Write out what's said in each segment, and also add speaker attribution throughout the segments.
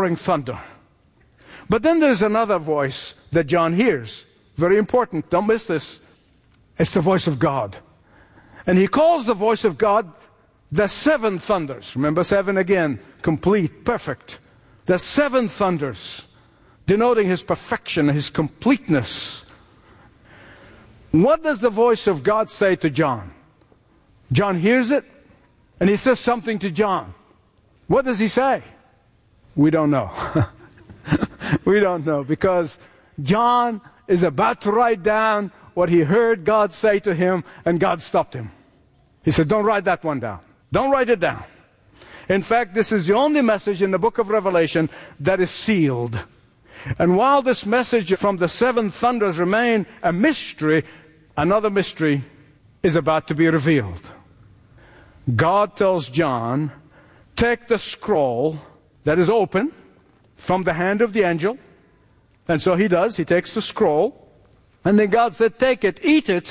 Speaker 1: roaring thunder. But then there's another voice that John hears. Very important. Don't miss this. It's the voice of God. And he calls the voice of God the seven thunders. Remember, seven again. Complete, perfect. The seven thunders, denoting his perfection, his completeness. What does the voice of God say to John? John hears it, and he says something to John. What does he say? We don't know. We don't know, because John is about to write down what he heard God say to him, and God stopped him. He said, don't write that one down. Don't write it down. In fact, this is the only message in the book of Revelation that is sealed. And while this message from the seven thunders remain a mystery, another mystery is about to be revealed. God tells John, take the scroll that is open from the hand of the angel. And so he does. He takes the scroll. And then God said, take it, eat it.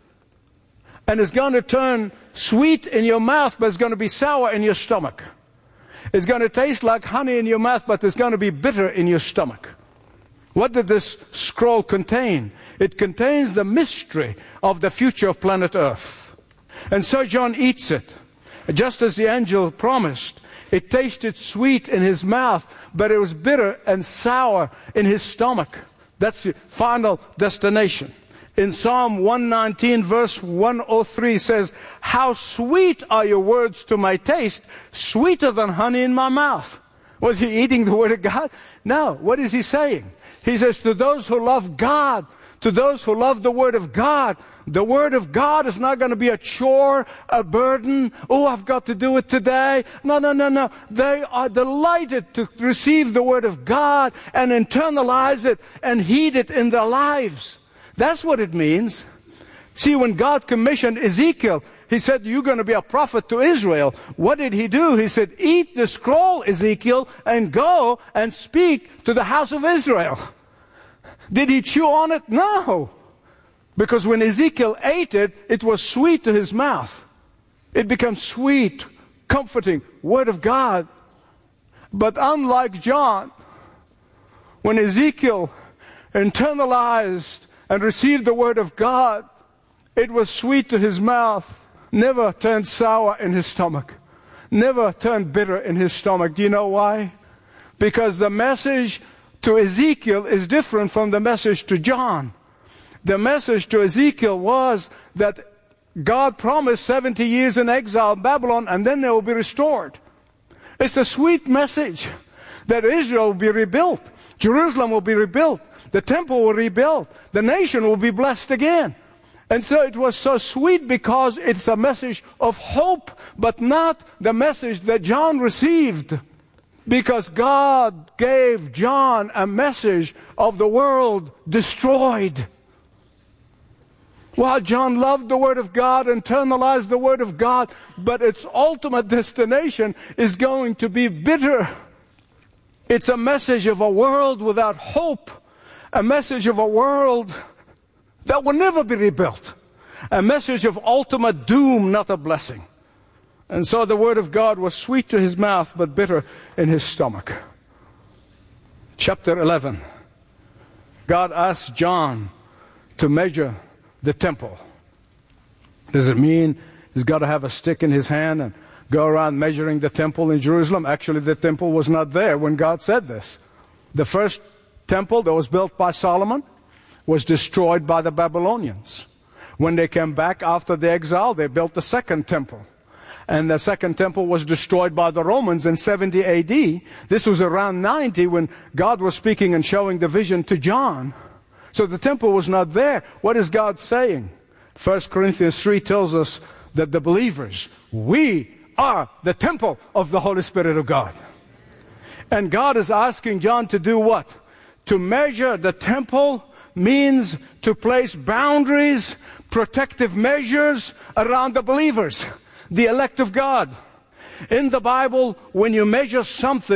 Speaker 1: And it's going to turn sweet in your mouth, but it's going to be sour in your stomach. It's going to taste like honey in your mouth, but it's going to be bitter in your stomach. What did this scroll contain? It contains the mystery of the future of planet Earth. And so John eats it. Just as the angel promised, it tasted sweet in his mouth, but it was bitter and sour in his stomach. That's the final destination. In Psalm 119, verse 103 says, how sweet are your words to my taste, sweeter than honey in my mouth. Was he eating the Word of God? No. What is he saying? He says, to those who love God, to those who love the Word of God is not going to be a chore, a burden. Oh, I've got to do it today. No. They are delighted to receive the Word of God and internalize it and heed it in their lives. That's what it means. See, when God commissioned Ezekiel, he said, you're going to be a prophet to Israel. What did he do? He said, eat the scroll, Ezekiel, and go and speak to the house of Israel. Did he chew on it? No. Because when Ezekiel ate it, it was sweet to his mouth. It became sweet, comforting Word of God. But unlike John, when Ezekiel internalized and received the Word of God, it was sweet to his mouth, never turned sour in his stomach, never turned bitter in his stomach. Do you know why? Because the message to Ezekiel is different from the message to John. The message to Ezekiel was that God promised 70 years in exile in Babylon, and then they will be restored. It's a sweet message that Israel will be rebuilt. Jerusalem will be rebuilt. The temple will be rebuilt. The nation will be blessed again. And so it was so sweet because it's a message of hope, but not the message that John received. Because God gave John a message of the world destroyed. While John loved the Word of God, internalized the Word of God, but its ultimate destination is going to be bitter. It's a message of a world without hope. A message of a world that will never be rebuilt. A message of ultimate doom, not a blessing. And so the Word of God was sweet to his mouth, but bitter in his stomach. Chapter 11. God asked John to measure the temple. Does it mean he's got to have a stick in his hand and go around measuring the temple in Jerusalem? Actually, the temple was not there when God said this. The first temple that was built by Solomon was destroyed by the Babylonians. When they came back after the exile, they built the second temple. And the second temple was destroyed by the Romans in 70 AD. This was around 90 when God was speaking and showing the vision to John. So the temple was not there. What is God saying? 1 Corinthians 3 tells us that the believers, we are the temple of the Holy Spirit of God. And God is asking John to do what? To measure the temple means to place boundaries, protective measures around the believers, the elect of God. In the Bible, when you measure something,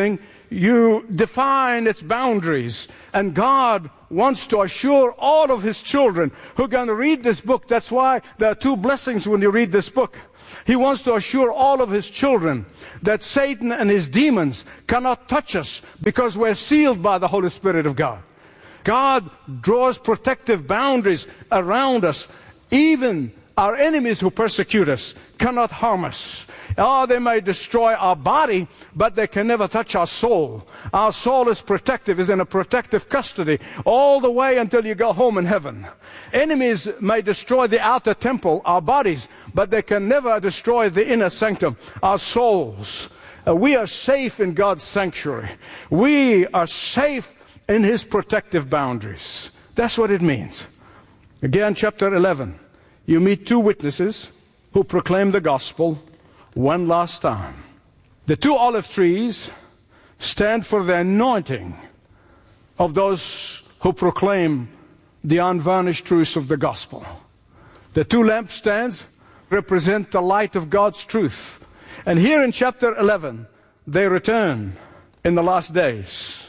Speaker 1: you define its boundaries. And God wants to assure all of His children who are going to read this book. That's why there are two blessings when you read this book. He wants to assure all of His children that Satan and his demons cannot touch us because we're sealed by the Holy Spirit of God. God draws protective boundaries around us. Even our enemies who persecute us cannot harm us. Oh, they may destroy our body, but they can never touch our soul. Our soul is protective, is in a protective custody all the way until you go home in heaven. Enemies may destroy the outer temple, our bodies, but they can never destroy the inner sanctum, our souls. We are safe in God's sanctuary. We are safe in His protective boundaries. That's what it means. Again, chapter 11. You meet two witnesses who proclaim the gospel one last time. The two olive trees stand for the anointing of those who proclaim the unvarnished truths of the gospel. The two lampstands represent the light of God's truth. And here in chapter 11, they return in the last days.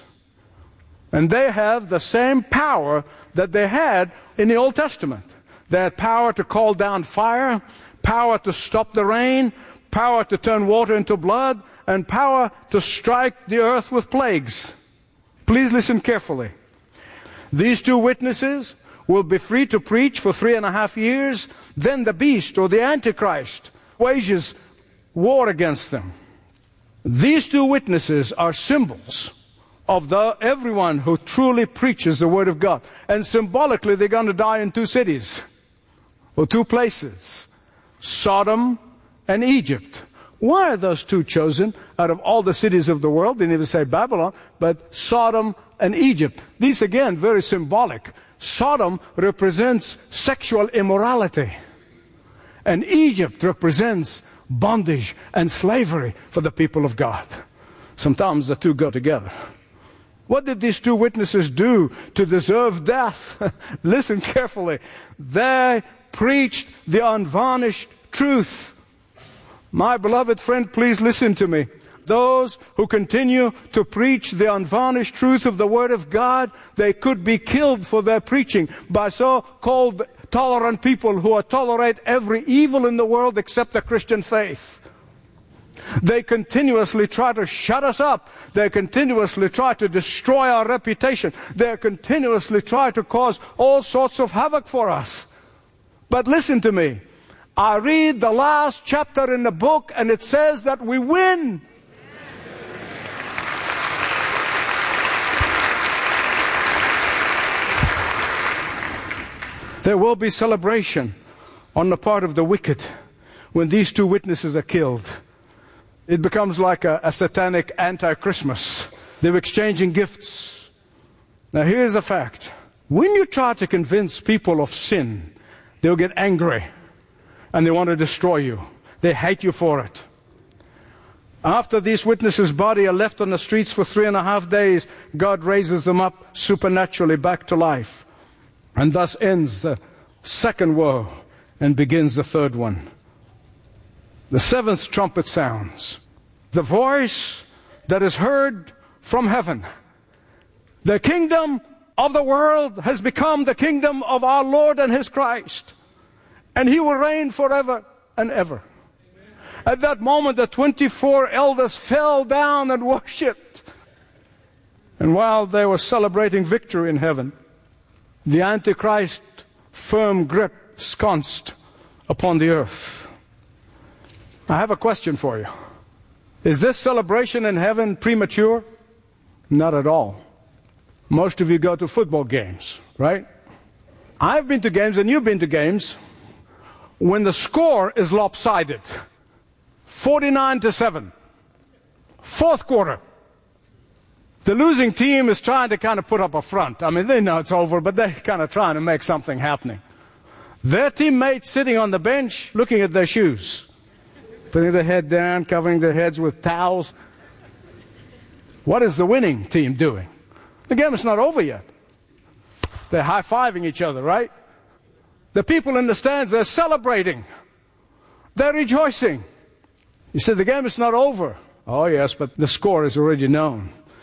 Speaker 1: And they have the same power that they had in the Old Testament. They had power to call down fire, power to stop the rain, power to turn water into blood, and power to strike the earth with plagues. Please listen carefully. These two witnesses will be free to preach for 3.5 years. Then the beast or the Antichrist wages war against them. These two witnesses are symbols of everyone who truly preaches the Word of God. And symbolically, they're going to die in two cities or two places, Sodom and Egypt. Why are those two chosen out of all the cities of the world? They didn't even say Babylon, but Sodom and Egypt. These, again, very symbolic. Sodom represents sexual immorality, and Egypt represents bondage and slavery for the people of God. Sometimes the two go together. What did these two witnesses do to deserve death? Listen carefully. They preached the unvarnished truth. My beloved friend, please listen to me. Those who continue to preach the unvarnished truth of the Word of God, they could be killed for their preaching by so-called tolerant people who tolerate every evil in the world except the Christian faith. They continuously try to shut us up. They continuously try to destroy our reputation. They continuously try to cause all sorts of havoc for us. But listen to me. I read the last chapter in the book, and it says that we win. There will be celebration on the part of the wicked when these two witnesses are killed. It becomes like a satanic anti-Christmas. They're exchanging gifts. Now here's a fact. When you try to convince people of sin, they'll get angry and they want to destroy you. They hate you for it. After these witnesses' bodies are left on the streets for 3.5 days, God raises them up supernaturally back to life. And thus ends the second woe and begins the third one. The seventh trumpet sounds. The voice that is heard from heaven. The kingdom of the world has become the kingdom of our Lord and His Christ. And He will reign forever and ever. At that moment, the 24 elders fell down and worshipped. And while they were celebrating victory in heaven, the Antichrist firm grip ensconced upon the earth. I have a question for you. Is this celebration in heaven premature? Not at all. Most of you go to football games, right? I've been to games and you've been to games when the score is lopsided. 49-7. Fourth quarter. The losing team is trying to kind of put up a front. I mean, they know it's over, but they're kind of trying to make something happening. Their teammates sitting on the bench looking at their shoes, putting their head down, covering their heads with towels. What is the winning team doing? The game is not over yet. They're high-fiving each other, right? The people in the stands, they're celebrating. They're rejoicing. You said the game is not over. Oh, yes, but the score is already known.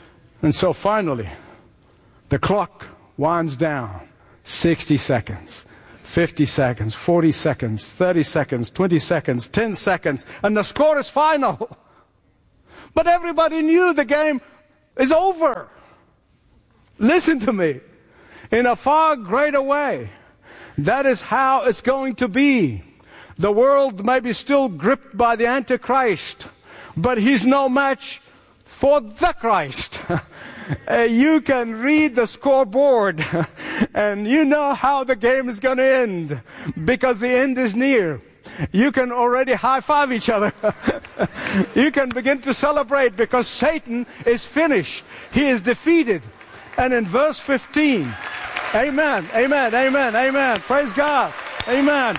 Speaker 1: And so finally, the clock winds down. 60 seconds, 50 seconds, 40 seconds, 30 seconds, 20 seconds, 10 seconds, and the score is final. But everybody knew the game is over. Listen to me. In a far greater way, that is how it's going to be. The world may be still gripped by the Antichrist, but he's no match for the Christ. You can read the scoreboard and you know how the game is going to end because the end is near. You can already high-five each other. You can begin to celebrate because Satan is finished. He is defeated. And in verse 15, amen, amen, amen, amen. Praise God. Amen.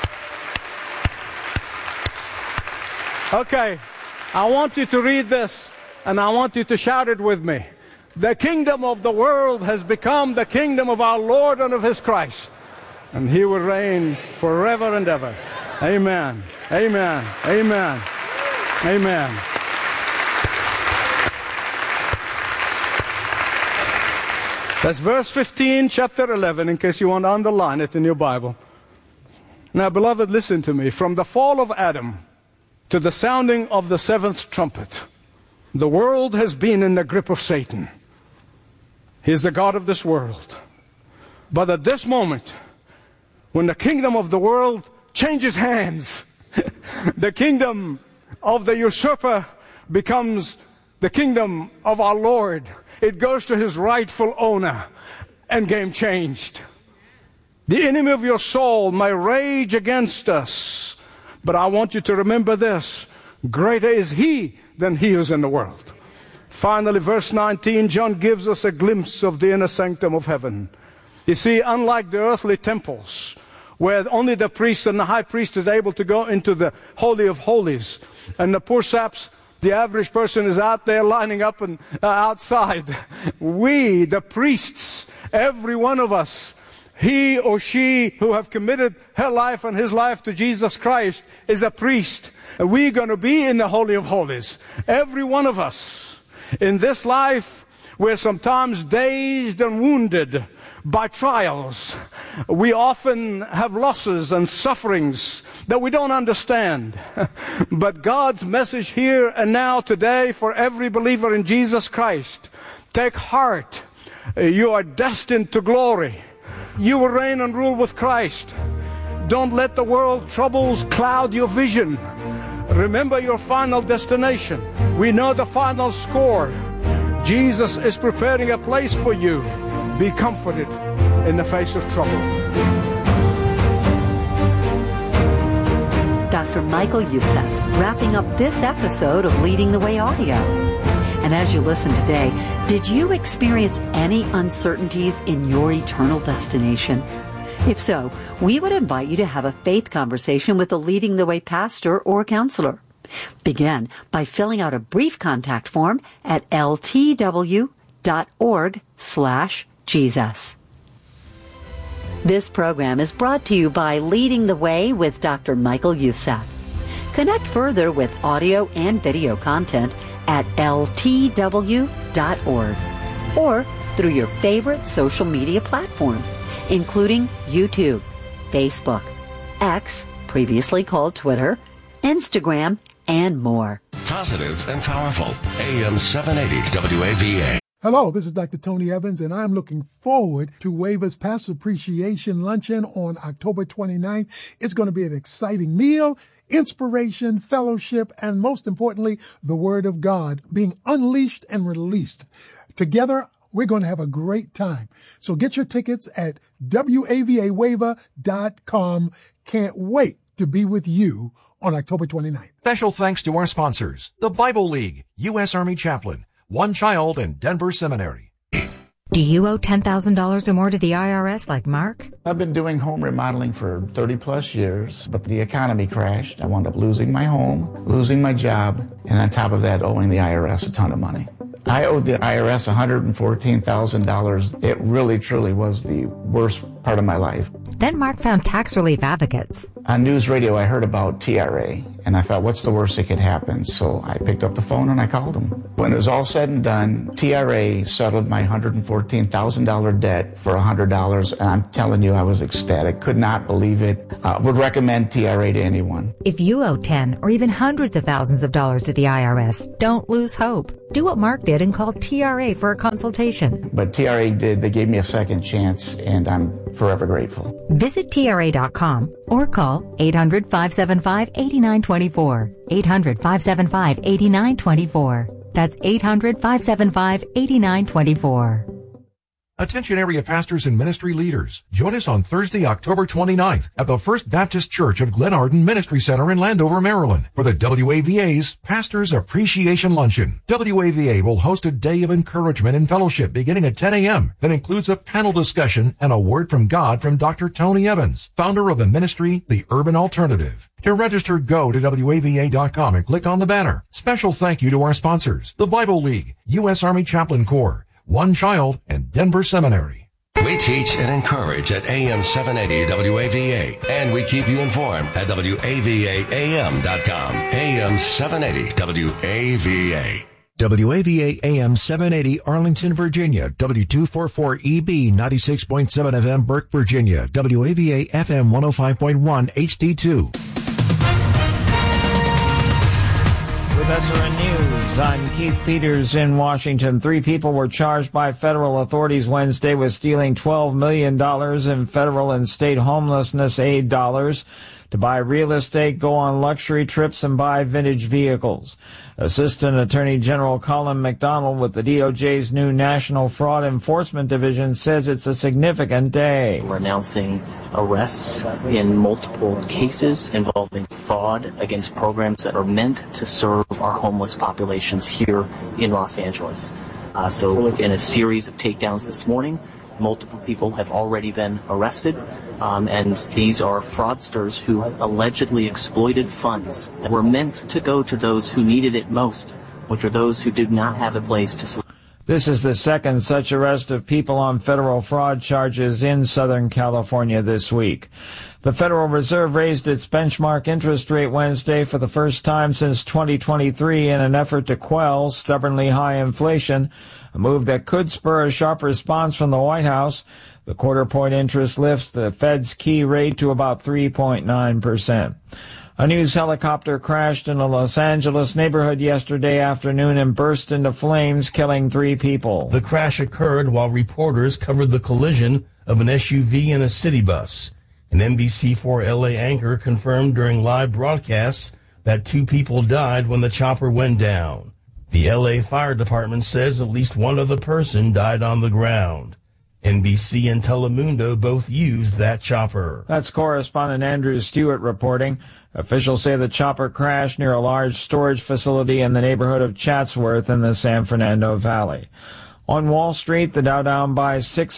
Speaker 1: Okay, I want you to read this, and I want you to shout it with me. The kingdom of the world has become the kingdom of our Lord and of His Christ, and He will reign forever and ever. Amen. Amen. Amen. Amen. That's verse 15, chapter 11, in case you want to underline it in your Bible. Now, beloved, listen to me. From the fall of Adam to the sounding of the seventh trumpet, the world has been in the grip of Satan. He is the God of this world. But at this moment, when the kingdom of the world changes hands, the kingdom of the usurper becomes the kingdom of our Lord. It goes to his rightful owner, and game changed. The enemy of your soul may rage against us, but I want you to remember this: greater is he than he who's in the world. Finally, verse 19, John gives us a glimpse of the inner sanctum of heaven. You see, unlike the earthly temples, where only the priest and the high priest is able to go into the Holy of Holies, and the poor saps, the average person, is out there lining up and outside. We, the priests, every one of us, he or she who have committed her life and his life to Jesus Christ is a priest. And we're going to be in the Holy of Holies. Every one of us. In this life, we're sometimes dazed and wounded by trials. We often have losses and sufferings that we don't understand. But God's message here and now today for every believer in Jesus Christ: take heart. You are destined to glory. You will reign and rule with Christ. Don't let the world troubles cloud your vision. Remember your final destination. We know the final score. Jesus is preparing a place for you. Be comforted in the face of trouble.
Speaker 2: Dr. Michael Youssef, wrapping up this episode of Leading the Way Audio. And as you listen today, did you experience any uncertainties in your eternal destination? If so, we would invite you to have a faith conversation with a Leading the Way pastor or counselor. Begin by filling out a brief contact form at ltw.org/Jesus. This program is brought to you by Leading the Way with Dr. Michael Youssef. Connect further with audio and video content at ltw.org or through your favorite social media platform, including YouTube, Facebook, X, previously called Twitter, Instagram, and more.
Speaker 3: Positive and powerful. AM 780 WAVA.
Speaker 4: Hello, this is Dr. Tony Evans, and I'm looking forward to WAVA's Pastor Appreciation Luncheon on October 29th. It's going to be an exciting meal, inspiration, fellowship, and most importantly, the Word of God being unleashed and released. Together, we're going to have a great time. So get your tickets at WAVAWAVA.com. Can't wait to be with you on October 29th.
Speaker 5: Special thanks to our sponsors, the Bible League, U.S. Army Chaplain, One Child, and Denver Seminary.
Speaker 6: Do you owe $10,000 or more to the IRS like Mark?
Speaker 7: I've been doing home remodeling for 30 plus years, but the economy crashed. I wound up losing my home, losing my job, and on top of that, owing the IRS a ton of money. I owed the IRS $114,000. It really, truly was the worst part of my life.
Speaker 6: Then Mark found tax relief advocates.
Speaker 7: On news radio, I heard about TRA, And I thought, what's the worst that could happen? So I picked up the phone and I called them. When it was all said and done, TRA settled my $114,000 debt for $100. And I'm telling you, I was ecstatic. Could not believe it. Would recommend TRA to anyone.
Speaker 6: If you owe 10 or even hundreds of thousands of dollars to the IRS, don't lose hope. Do what Mark did and call TRA for a consultation.
Speaker 7: But TRA did. They gave me a second chance, and I'm forever grateful.
Speaker 6: Visit TRA.com or call 800-575-8924. 800-575-8924. That's 800-575-8924.
Speaker 5: Attention area pastors and ministry leaders. Join us on Thursday, October 29th at the First Baptist Church of Glenarden Ministry Center in Landover, Maryland for the WAVA's Pastors Appreciation Luncheon. WAVA will host a day of encouragement and fellowship beginning at 10 a.m. that includes a panel discussion and a word from God from Dr. Tony Evans, founder of the ministry, The Urban Alternative. To register, go to WAVA.com and click on the banner. Special thank you to our sponsors, the Bible League, U.S. Army Chaplain Corps, One Child, and Denver Seminary.
Speaker 3: We teach and encourage at AM 780 WAVA, and we keep you informed at WAVAAM.com. AM 780 WAVA.
Speaker 5: WAVA AM 780 Arlington, Virginia. W244EB 96.7 FM Burke, Virginia. WAVA FM 105.1 HD2.
Speaker 8: With SRN News, I'm Keith Peters in Washington. 3 people were charged by federal authorities Wednesday with stealing $12 million in federal and state homelessness aid dollars to buy real estate, go on luxury trips, and buy vintage vehicles. Assistant Attorney General Colin McDonald with the DOJ's new National Fraud Enforcement Division says it's a significant day.
Speaker 9: We're announcing arrests in multiple cases involving fraud against programs that are meant to serve our homeless populations here in Los Angeles. So in a series of takedowns this morning, multiple people have already been arrested, and these are fraudsters who allegedly exploited funds that were meant to go to those who needed it most, which are those who did not have a place to sleep.
Speaker 8: This is the second such arrest of people on federal fraud charges in Southern California this week. The Federal Reserve raised its benchmark interest rate Wednesday for the first time since 2023 in an effort to quell stubbornly high inflation, a move that could spur a sharp response from the White House. The quarter-point interest lifts the Fed's key rate to about 3.9%. A news helicopter crashed in a Los Angeles neighborhood yesterday afternoon and burst into flames, killing 3 people.
Speaker 10: The crash occurred while reporters covered the collision of an SUV and a city bus. An NBC4 LA anchor confirmed during live broadcasts that 2 people died when the chopper went down. The LA Fire Department says at least one other person died on the ground. NBC and Telemundo both used that chopper.
Speaker 8: That's correspondent Andrew Stewart reporting. Officials say the chopper crashed near a large storage facility in the neighborhood of Chatsworth in the San Fernando Valley. On Wall Street, the Dow down by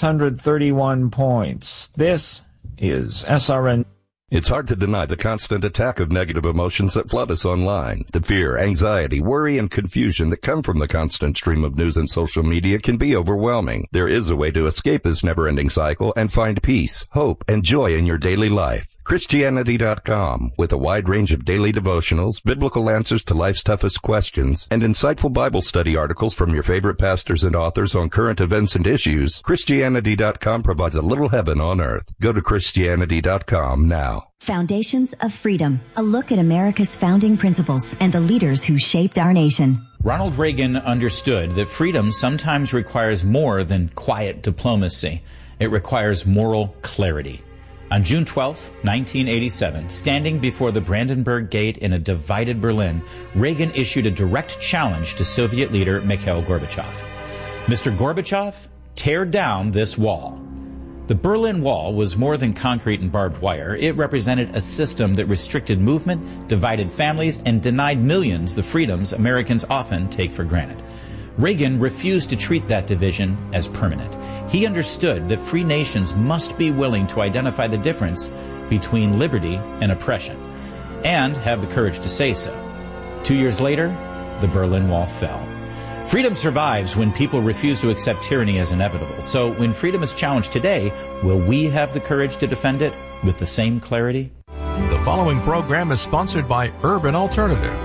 Speaker 8: 631 points. This is SRN.
Speaker 11: It's hard to deny the constant attack of negative emotions that flood us online. The fear, anxiety, worry, and confusion that come from the constant stream of news and social media can be overwhelming. There is a way to escape this never-ending cycle and find peace, hope, and joy in your daily life. Christianity.com, with a wide range of daily devotionals, biblical answers to life's toughest questions, and insightful Bible study articles from your favorite pastors and authors on current events and issues. Christianity.com provides a little heaven on earth. Go to Christianity.com now.
Speaker 12: Foundations of Freedom, a look at America's founding principles and the leaders who shaped our nation.
Speaker 13: Ronald Reagan understood that freedom sometimes requires more than quiet diplomacy. It requires moral clarity. On June 12, 1987, standing before the Brandenburg Gate in a divided Berlin, Reagan issued a direct challenge to Soviet leader Mikhail Gorbachev. Mr. Gorbachev, tear down this wall. The Berlin Wall was more than concrete and barbed wire. It represented a system that restricted movement, divided families, and denied millions the freedoms Americans often take for granted. Reagan refused to treat that division as permanent. He understood that free nations must be willing to identify the difference between liberty and oppression, and have the courage to say so. 2 years later, the Berlin Wall fell. Freedom survives when people refuse to accept tyranny as inevitable. So when freedom is challenged today, will we have the courage to defend it with the same clarity?
Speaker 5: The following program is sponsored by Urban Alternative.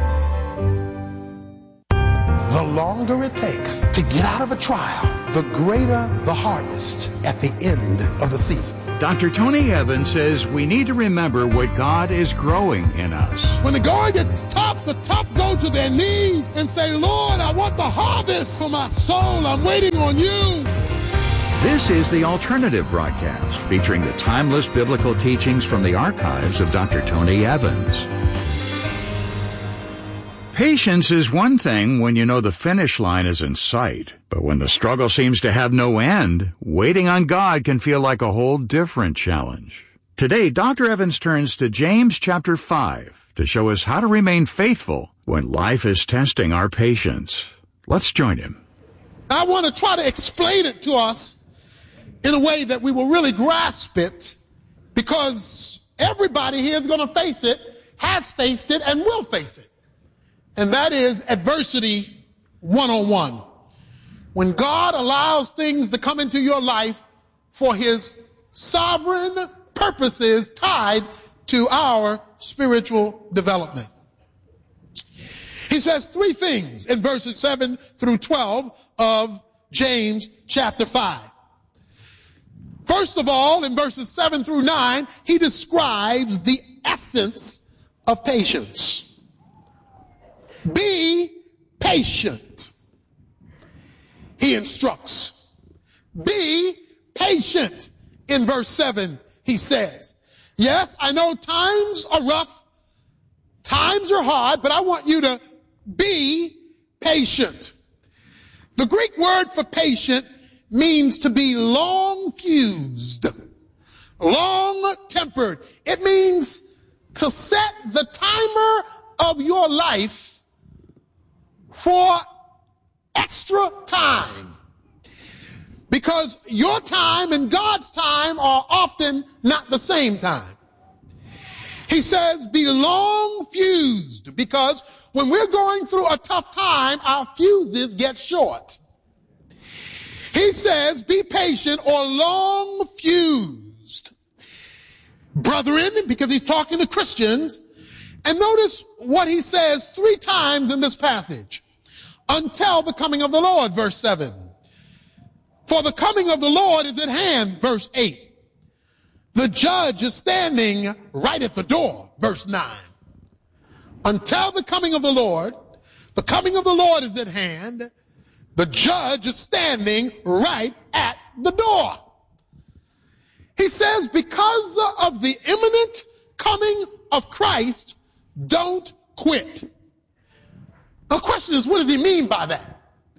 Speaker 14: The longer it takes to get out of a trial, the greater the harvest at the end of the season.
Speaker 15: Dr. Tony Evans says we need to remember what God is growing in us.
Speaker 14: When the going gets tough, the tough go to their knees and say, Lord, I want the harvest for my soul. I'm waiting on you.
Speaker 15: This is the Alternative Broadcast, featuring the timeless biblical teachings from the archives of Dr. Tony Evans. Patience is one thing when you know the finish line is in sight, but when the struggle seems to have no end, waiting on God can feel like a whole different challenge. Today, Dr. Evans turns to James chapter 5 to show us how to remain faithful when life is testing our patience. Let's join him.
Speaker 14: I want to try to explain it to us in a way that we will really grasp it, because everybody here is going to face it, has faced it, and will face it. And that is adversity 101. When God allows things to come into your life for his sovereign purposes tied to our spiritual development. He says three things in verses 7 through 12 of James chapter 5. First of all, in verses 7 through 9, he describes the essence of patience. Be patient. He instructs. Be patient. In verse 7, he says, yes, I know times are rough, times are hard, but I want you to be patient. The Greek word for patient means to be long-fused, long-tempered. It means to set the timer of your life for extra time, because your time and God's time are often not the same time. He says be long fused, because when we're going through a tough time, our fuses get short. He says be patient or long fused. Brethren, because he's talking to Christians. And notice what he says 3 times in this passage. Until the coming of the Lord, verse 7. For the coming of the Lord is at hand, verse 8. The judge is standing right at the door, verse 9. Until the coming of the Lord is at hand. The judge is standing right at the door. He says, because of the imminent coming of Christ, don't quit. The question is, what does he mean by that?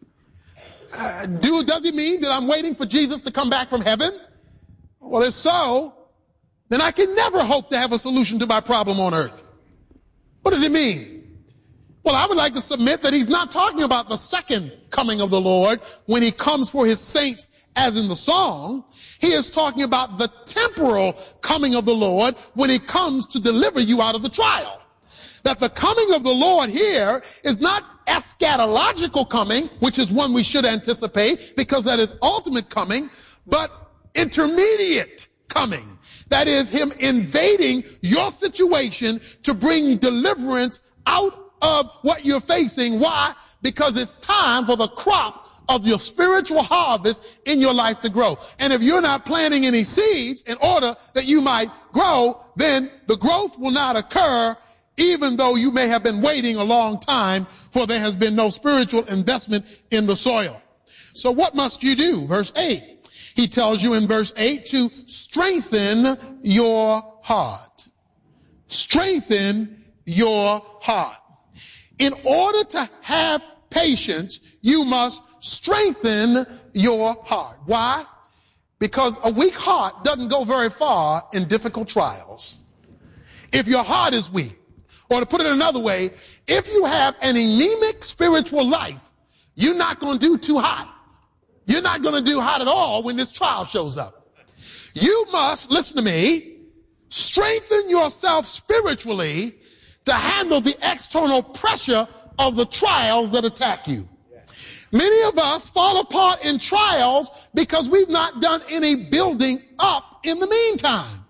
Speaker 14: Does he mean that I'm waiting for Jesus to come back from heaven? Well, if so, then I can never hope to have a solution to my problem on earth. What does he mean? Well, I would like to submit that he's not talking about the second coming of the Lord when he comes for his saints, as in the song. He is talking about the temporal coming of the Lord when he comes to deliver you out of the trial. That the coming of the Lord here is not eschatological coming, which is one we should anticipate because that is ultimate coming, but intermediate coming. That is him invading your situation to bring deliverance out of what you're facing. Why? Because it's time for the crop of your spiritual harvest in your life to grow. And if you're not planting any seeds in order that you might grow, then the growth will not occur, even though you may have been waiting a long time, for there has been no spiritual investment in the soil. So what must you do? Verse 8. He tells you in verse 8 to strengthen your heart. Strengthen your heart. In order to have patience, you must strengthen your heart. Why? Because a weak heart doesn't go very far in difficult trials. If your heart is weak, or to put it another way, if you have an anemic spiritual life, you're not going to do too hot. You're not going to do hot at all when this trial shows up. You must, listen to me, strengthen yourself spiritually to handle the external pressure of the trials that attack you. Many of us fall apart in trials because we've not done any building up in the meantime.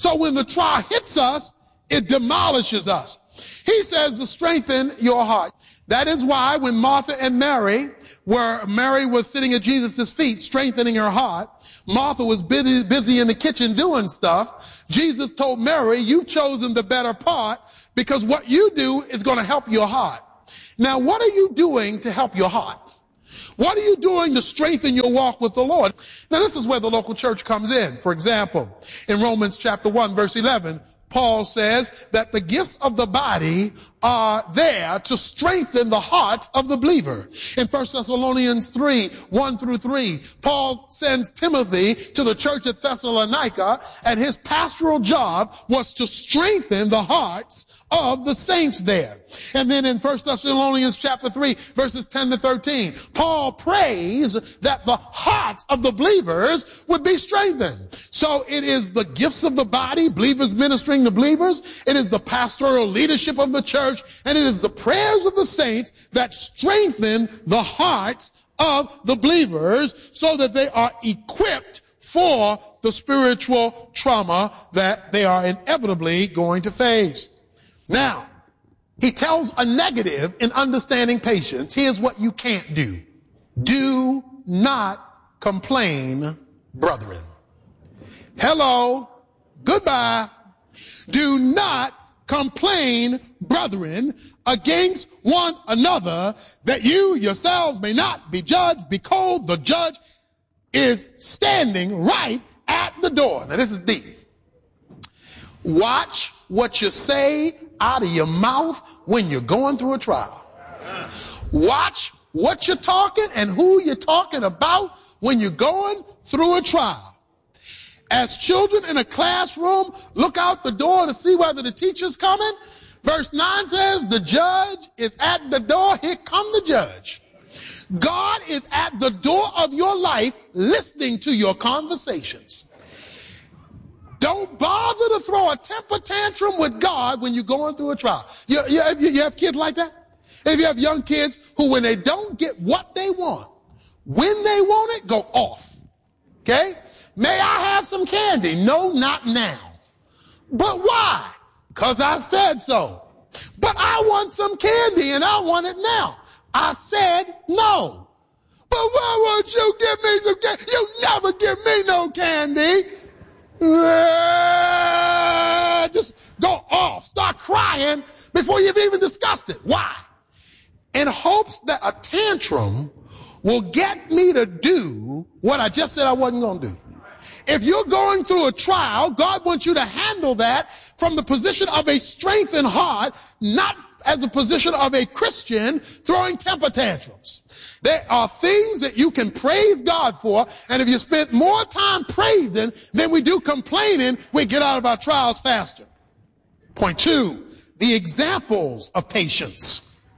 Speaker 14: So when the trial hits us, it demolishes us. He says to strengthen your heart. That is why when Martha and Mary was sitting at Jesus' feet, strengthening her heart, Martha was busy in the kitchen doing stuff. Jesus told Mary, you've chosen the better part because what you do is going to help your heart. Now, what are you doing to help your heart? What are you doing to strengthen your walk with the Lord? Now, this is where the local church comes in. For example, in Romans chapter 1, verse 11, Paul says that the gifts of the body are there to strengthen the heart of the believer. In 1 Thessalonians 3, 1 through 3, Paul sends Timothy to the church at Thessalonica, and his pastoral job was to strengthen the hearts of the saints there. And then in 1 Thessalonians chapter 3, verses 10 to 13, Paul prays that the hearts of the believers would be strengthened. So it is the gifts of the body, believers ministering to believers. It is the pastoral leadership of the church, and it is the prayers of the saints that strengthen the hearts of the believers so that they are equipped for the spiritual trauma that they are inevitably going to face. Now, he tells a negative in understanding patience. Here's what you can't do. Do not complain, brethren. Hello, goodbye. Do not complain, brethren, against one another, that you yourselves may not be judged. Behold, the judge is standing right at the door. Now, this is deep. Watch what you say out of your mouth when you're going through a trial. Watch what you're talking and who you're talking about when you're going through a trial. As children in a classroom, look out the door to see whether the teacher's coming. Verse 9 says, the judge is at the door. Here come the judge. God is at the door of your life listening to your conversations. Don't bother to throw a temper tantrum with God when you're going through a trial. You have kids like that? If you have young kids who, when they don't get what they want, when they want it, go off. Okay? May I have some candy? No, not now. But why? Because I said so. But I want some candy and I want it now. I said no. But why won't you give me some candy? You never give me no candy. Just go off. Start crying before you've even discussed it. Why? In hopes that a tantrum will get me to do what I just said I wasn't going to do. If you're going through a trial, God wants you to handle that from the position of a strengthened heart, not as a position of a Christian throwing temper tantrums. There are things that you can praise God for, and if you spend more time praising than we do complaining, we get out of our trials faster. Point 2, the examples of patience.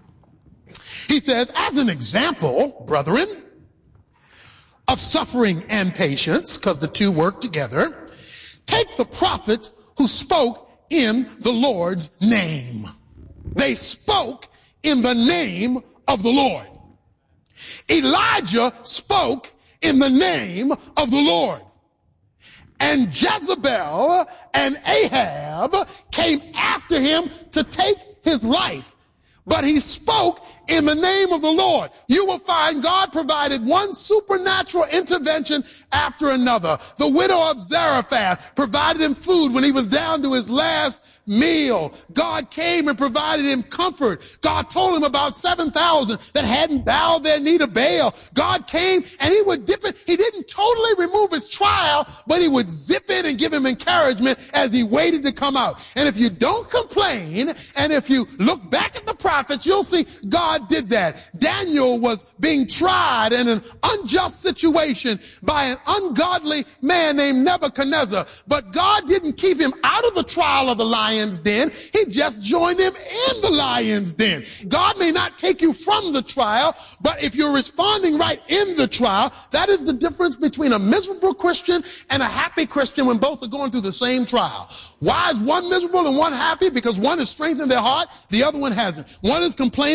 Speaker 14: He says, as an example, brethren, of suffering and patience, because the two work together, take the prophets who spoke in the Lord's name. They spoke in the name of the Lord. Elijah spoke in the name of the Lord. And Jezebel and Ahab came after him to take his life. But he spoke in the name of the Lord. You will find God provided one supernatural intervention after another. The widow of Zarephath provided him food when he was down to his last meal. God came and provided him comfort. God told him about 7,000 that hadn't bowed their knee to Baal. God came and he would dip it. He didn't totally remove his trial, but he would zip it and give him encouragement as he waited to come out. And if you don't complain, and if you look back at the prophets, you'll see God did that. Daniel was being tried in an unjust situation by an ungodly man named Nebuchadnezzar. But God didn't keep him out of the trial of the lion's den. He just joined him in the lion's den. God may not take you from the trial, but if you're responding right in the trial, that is the difference between a miserable Christian and a happy Christian when both are going through the same trial. Why is one miserable and one happy? Because one has strengthened their heart, the other one hasn't. One is complaining, the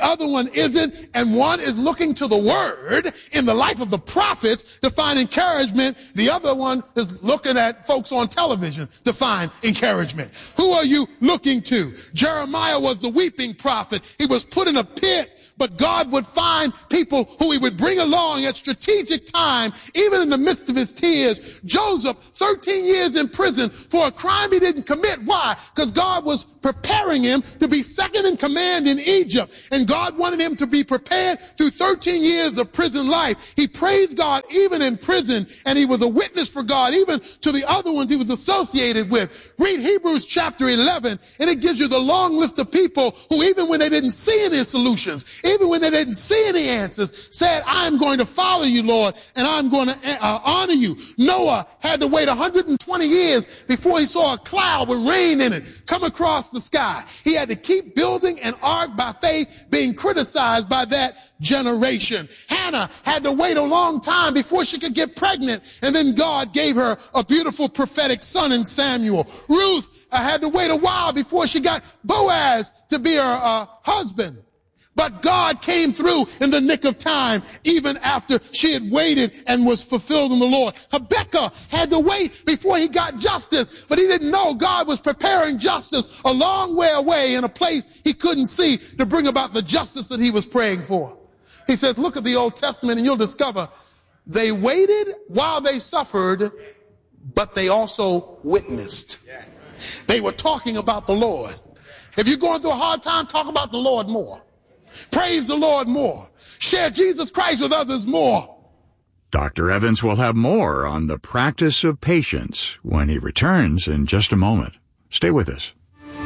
Speaker 14: other one isn't, and one is looking to the word in the life of the prophets to find encouragement. The other one is looking at folks on television to find encouragement. Who are you looking to? Jeremiah was the weeping prophet. He was put in a pit, but God would find people who he would bring along at strategic time, even in the midst of his tears. Joseph, 13 years in prison for a crime he didn't commit. Why? Because God was preparing him to be second in command in Egypt, and God wanted him to be prepared through 13 years of prison life. He praised God even in prison, and he was a witness for God even to the other ones he was associated with. Read Hebrews chapter 11, and it gives you the long list of people who, even when they didn't see any solutions, even when they didn't see any answers, said, I'm going to follow you, Lord, and I'm going to honor you. Noah had to wait 120 years before he saw a cloud with rain in it come across the sky. He had to keep building an ark by faith, being criticized by that generation. Hannah had to wait a long time before she could get pregnant, and then God gave her a beautiful prophetic son in Samuel. Ruth had to wait a while before she got Boaz to be her husband. But God came through in the nick of time, even after she had waited and was fulfilled in the Lord. Habakkuk had to wait before he got justice, but he didn't know God was preparing justice a long way away in a place he couldn't see to bring about the justice that he was praying for. He says, look at the Old Testament and you'll discover they waited while they suffered, but they also witnessed. They were talking about the Lord. If you're going through a hard time, talk about the Lord more. Praise the Lord more. Share Jesus Christ with others more.
Speaker 15: Dr. Evans will have more on the practice of patience when he returns in just a moment. Stay with us.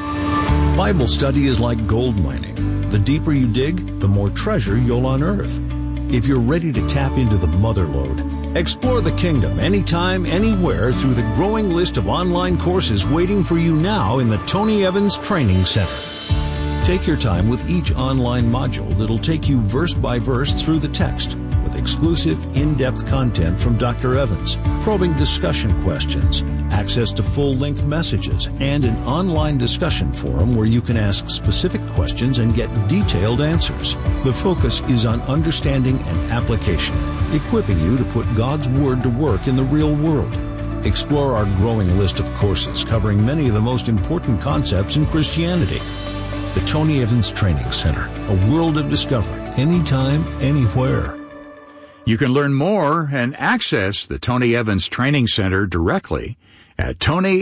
Speaker 16: Bible study is like gold mining. The deeper you dig, the more treasure you'll unearth. If you're ready to tap into the mother lode, explore the kingdom anytime, anywhere through the growing list of online courses waiting for you now in the Tony Evans Training Center. Take your time with each online module that'll take you verse by verse through the text with exclusive, in-depth content from Dr. Evans, probing discussion questions, access to full-length messages, and an online discussion forum where you can ask specific questions and get detailed answers. The focus is on understanding and application, equipping you to put God's Word to work in the real world. Explore our growing list of courses covering many of the most important concepts in Christianity. The Tony Evans Training Center, a world of discovery, anytime, anywhere.
Speaker 15: You can learn more and access the Tony Evans Training Center directly at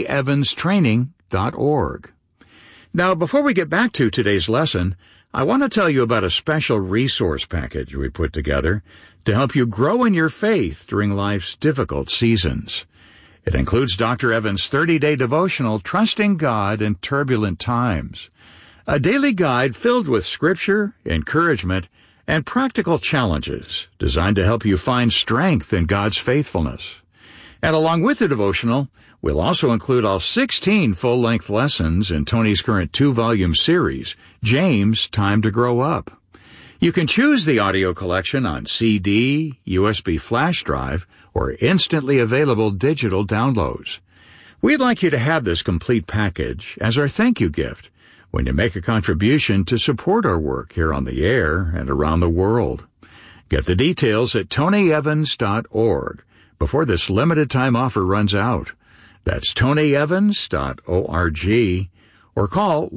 Speaker 15: TonyEvansTraining.org. Now, before we get back to today's lesson, I want to tell you about a special resource package we put together to help you grow in your faith during life's difficult seasons. It includes Dr. Evans' 30-day devotional, Trusting God in Turbulent Times, a daily guide filled with scripture, encouragement, and practical challenges designed to help you find strength in God's faithfulness. And along with the devotional, we'll also include all 16 full-length lessons in Tony's current 2-volume series, James, Time to Grow Up. You can choose the audio collection on CD, USB flash drive, or instantly available digital downloads. We'd like you to have this complete package as our thank you gift when you make a contribution to support our work here on the air and around the world. Get the details at TonyEvans.org before this limited time offer runs out. That's TonyEvans.org, or call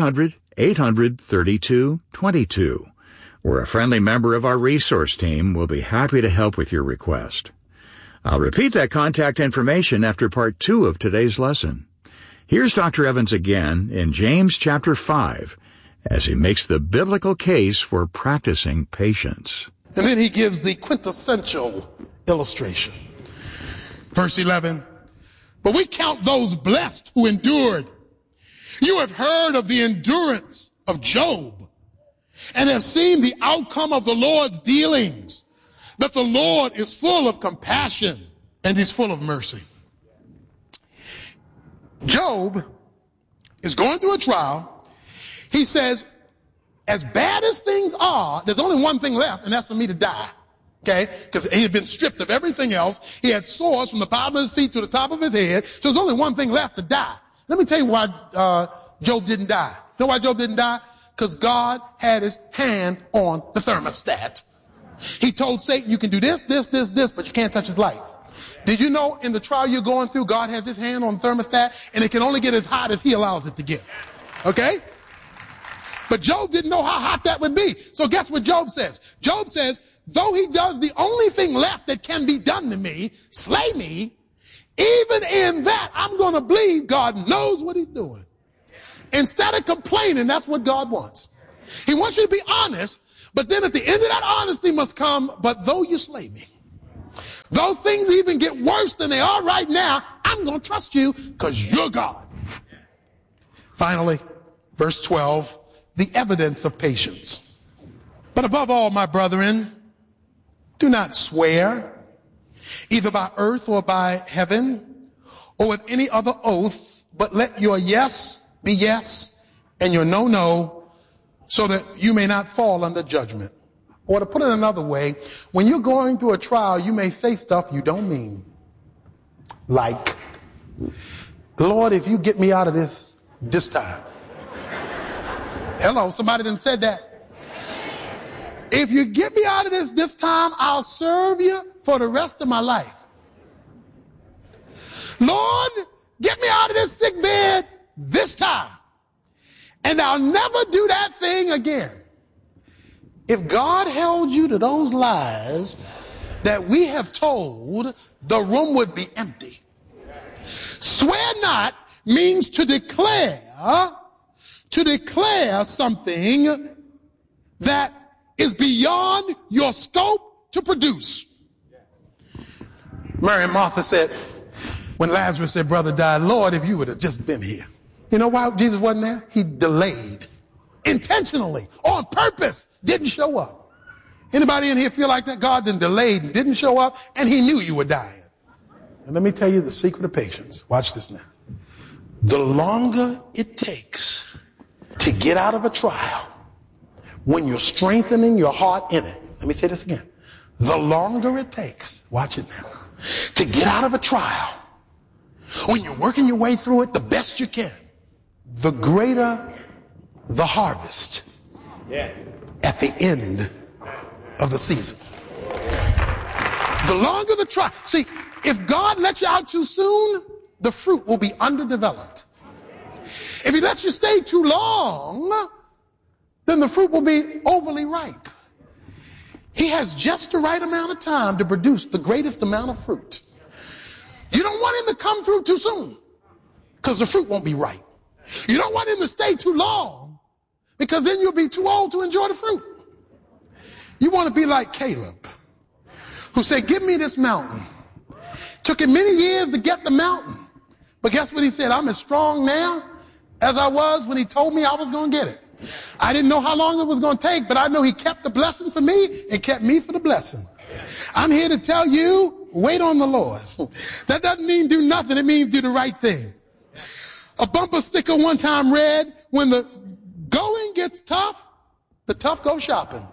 Speaker 15: 1-800-800-3222, where a friendly member of our resource team will be happy to help with your request. I'll repeat that contact information after part 2 of today's lesson. Here's Dr. Evans again in James chapter 5 as he makes the biblical case for practicing patience.
Speaker 14: And then he gives the quintessential illustration. Verse 11, but we count those blessed who endured. You have heard of the endurance of Job and have seen the outcome of the Lord's dealings, that the Lord is full of compassion and he's full of mercy. Job is going through a trial. He says, as bad as things are, there's only one thing left, and that's for me to die. Okay? Because he had been stripped of everything else. He had sores from the bottom of his feet to the top of his head. So there's only one thing left, to die. Let me tell you why Job didn't die. You know why Job didn't die? Because God had his hand on the thermostat. He told Satan, you can do this, but you can't touch his life. Did you know in the trial you're going through, God has his hand on the thermostat, and it can only get as hot as he allows it to get. Okay? But Job didn't know how hot that would be. So guess what Job says? Job says, though he does the only thing left that can be done to me, slay me, even in that I'm going to believe God knows what he's doing. Instead of complaining, that's what God wants. He wants you to be honest, but then at the end of that honesty must come, but though you slay me, though things even get worse than they are right now, I'm going to trust you because you're God. Finally, verse 12, the evidence of patience. But above all, my brethren, do not swear, either by earth or by heaven, or with any other oath, but let your yes be yes, and your no, no, so that you may not fall under judgment. Or to put it another way, when you're going through a trial, you may say stuff you don't mean. Like, Lord, if you get me out of this time. Hello, somebody done said that. If you get me out of this time, I'll serve you for the rest of my life. Lord, get me out of this sick bed this time, and I'll never do that thing again. If God held you to those lies that we have told, the room would be empty. Swear not means to declare something that is beyond your scope to produce. Mary and Martha said, when Lazarus, their brother, died, Lord, if you would have just been here. You know why Jesus wasn't there? He delayed. Intentionally, on purpose, didn't show up. Anybody in here feel like that? God then delayed and didn't show up, and he knew you were dying. And let me tell you the secret of patience. Watch this now. The longer it takes to get out of a trial, when you're strengthening your heart in it. Let me say this again. The longer it takes, watch it now, to get out of a trial, when you're working your way through it the best you can, the greater the harvest at the end of the season. The longer the trial. See, if God lets you out too soon, the fruit will be underdeveloped. If he lets you stay too long, then the fruit will be overly ripe. He has just the right amount of time to produce the greatest amount of fruit. You don't want him to come through too soon, because the fruit won't be ripe. You don't want him to stay too long, because then you'll be too old to enjoy the fruit. You want to be like Caleb, who said, give me this mountain. Took him many years to get the mountain. But guess what he said? I'm as strong now as I was when he told me I was going to get it. I didn't know how long it was going to take, but I know he kept the blessing for me and kept me for the blessing. I'm here to tell you, wait on the Lord. That doesn't mean do nothing. It means do the right thing. A bumper sticker one time read, when the going gets tough, the tough go shopping.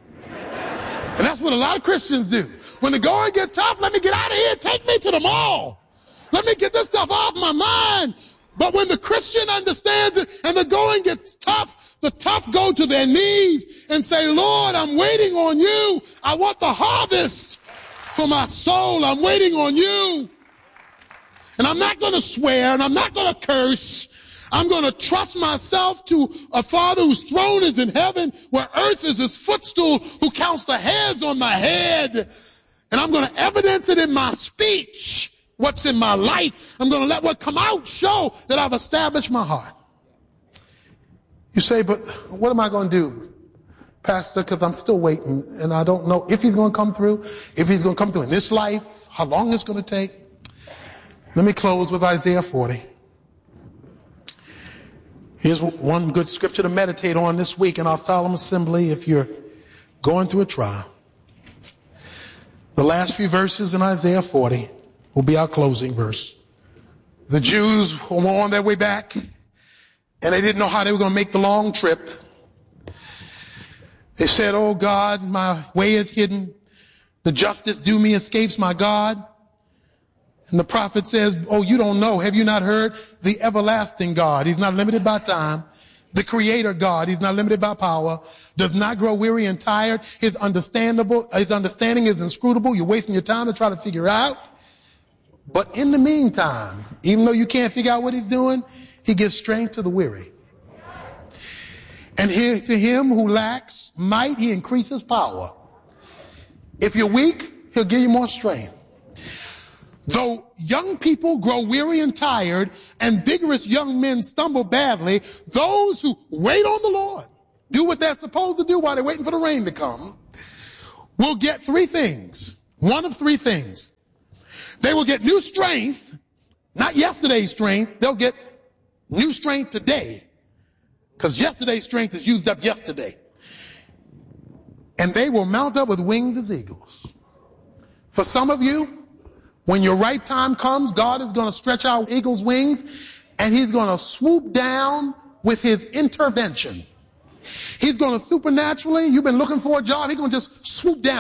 Speaker 14: And that's what a lot of Christians do. When the going gets tough, let me get out of here. Take me to the mall. Let me get this stuff off my mind. But when the Christian understands it and the going gets tough, the tough go to their knees and say, Lord, I'm waiting on you. I want the harvest for my soul. I'm waiting on you. And I'm not going to swear and I'm not going to curse. I'm going to trust myself to a Father whose throne is in heaven, where earth is his footstool, who counts the hairs on my head. And I'm going to evidence it in my speech. What's in my life, I'm going to let what come out show that I've established my heart. You say, but what am I going to do, Pastor, because I'm still waiting and I don't know if he's going to come through, if he's going to come through in this life, how long it's going to take. Let me close with Isaiah 40. Here's one good scripture to meditate on this week in our solemn assembly if you're going through a trial. The last few verses in Isaiah 40 will be our closing verse. The Jews were on their way back, and they didn't know how they were going to make the long trip. They said, oh God, my way is hidden. The justice due me escapes my God. And the prophet says, oh, you don't know. Have you not heard? The everlasting God. He's not limited by time. the creator God. He's not limited by power, does not grow weary and tired. His understanding is inscrutable. You're wasting your time to try to figure out. But in the meantime, even though you can't figure out what he's doing, he gives strength to the weary. And to him who lacks might, he increases power. If you're weak, he'll give you more strength. Though young people grow weary and tired, and vigorous young men stumble badly, those who wait on the Lord, do what they're supposed to do while they're waiting for the rain to come, will get three things. One of three things. They will get new strength, not yesterday's strength. They'll get new strength today, because yesterday's strength is used up yesterday. And they will mount up with wings as eagles. For some of you, when your right time comes, God is going to stretch out eagle's wings, and he's going to swoop down with his intervention. He's going to supernaturally, you've been looking for a job, he's going to just swoop down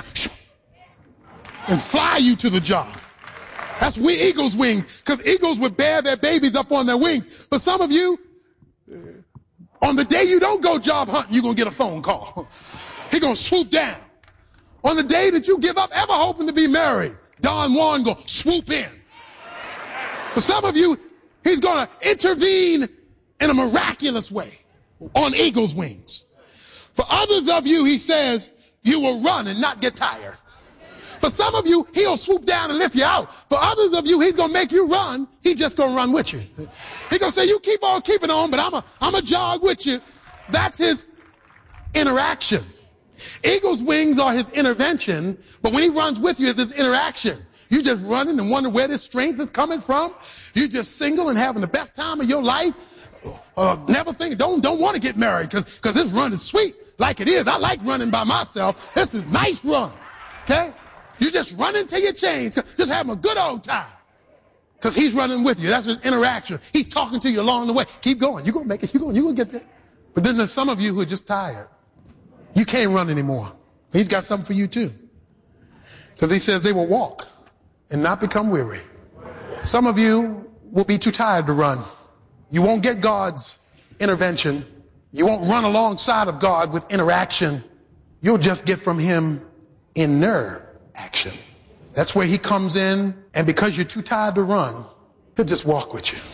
Speaker 14: and fly you to the job. That's eagle's wings, because eagles would bear their babies up on their wings. For some of you, on the day you don't go job hunting, you're going to get a phone call. He's going to swoop down. On the day that you give up ever hoping to be married, Don Juan going to swoop in. For some of you, he's going to intervene in a miraculous way on eagle's wings. For others of you, he says, you will run and not get tired. For some of you, he'll swoop down and lift you out. For others of you, he's going to make you run. He's just going to run with you. He's going to say, you keep on keeping on, but I'm a jog with you. That's his interaction. Eagle's wings are his intervention, but when he runs with you, it's his interaction. You just running and wondering where this strength is coming from. You just single and having the best time of your life. Never think, don't want to get married because this run is sweet like it is. I like running by myself. This is nice run. Okay? You just run until you change. Just having a good old time. Because he's running with you. That's his interaction. He's talking to you along the way. Keep going. You're going to make it. You're going to get there. But then there's some of you who are just tired. You can't run anymore. He's got something for you too. Because he says they will walk and not become weary. Some of you will be too tired to run. You won't get God's intervention. You won't run alongside of God with interaction. You'll just get from him interaction. That's where he comes in, and because you're too tired to run, he'll just walk with you.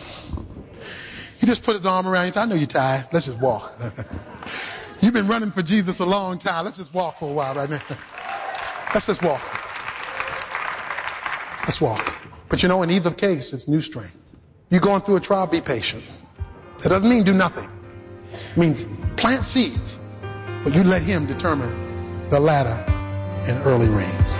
Speaker 14: He just put his arm around you and said, I know you're tired. Let's just walk. You've been running for Jesus a long time. Let's just walk for a while right now. Let's just walk. Let's walk. But you know, in either case, it's new strength. You're going through a trial, be patient. That doesn't mean do nothing. It means plant seeds, but you let him determine the latter and early rains.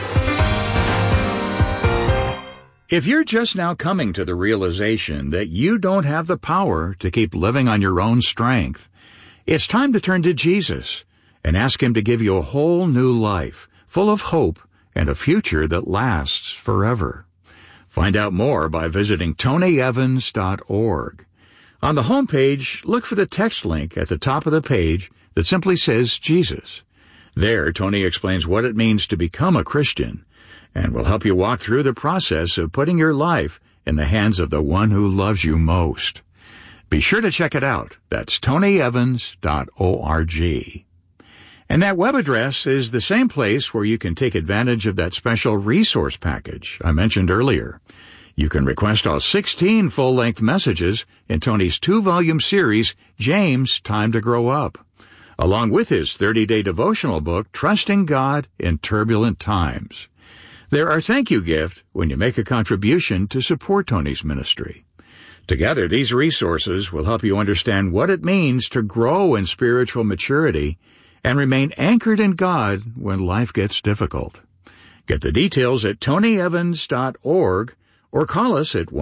Speaker 15: If you're just now coming to the realization that you don't have the power to keep living on your own strength, it's time to turn to Jesus and ask him to give you a whole new life, full of hope and a future that lasts forever. Find out more by visiting TonyEvans.org. On the homepage, look for the text link at the top of the page that simply says Jesus. There, Tony explains what it means to become a Christian and will help you walk through the process of putting your life in the hands of the one who loves you most. Be sure to check it out. That's TonyEvans.org. And that web address is the same place where you can take advantage of that special resource package I mentioned earlier. You can request all 16 full-length messages in Tony's 2-volume series, James, Time to Grow Up, along with his 30-day devotional book, Trusting God in Turbulent Times. They're our thank you gift when you make a contribution to support Tony's ministry. Together, these resources will help you understand what it means to grow in spiritual maturity and remain anchored in God when life gets difficult. Get the details at TonyEvans.org or call us at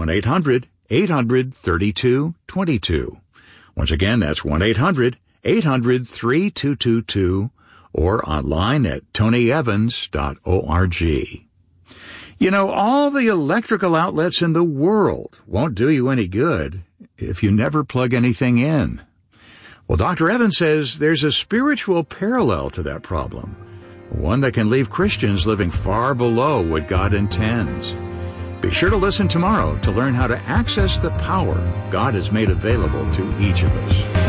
Speaker 15: 1-800-800-3222. Once again, that's 1-800-800-3222 or online at TonyEvans.org. You know, all the electrical outlets in the world won't do you any good if you never plug anything in. Well, Dr. Evans says there's a spiritual parallel to that problem, one that can leave Christians living far below what God intends. Be sure to listen tomorrow to learn how to access the power God has made available to each of us.